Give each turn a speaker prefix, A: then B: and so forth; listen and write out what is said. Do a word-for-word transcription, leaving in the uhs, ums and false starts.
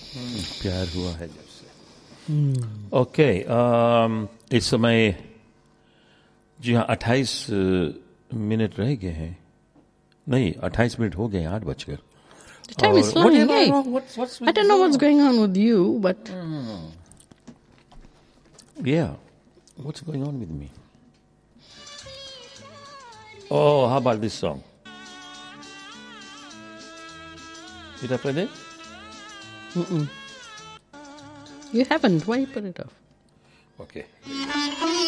A: प्यार हुआ है जब से। ओके, इस समय जी हाँ अट्ठाईस मिनट रह गए हैं, नहीं अट्ठाईस मिनट हो गए, आठ बजकर।
B: The time is
A: और-
B: flying.
A: What
B: Hey,
A: am I wrong? What's- what's with
B: I don't know
A: this
B: what's
A: song?
B: going on with you, but
A: Yeah, what's going on with me? Oh, how about this song? Did I play that?
B: you haven't. Why you put it off?
A: Okay.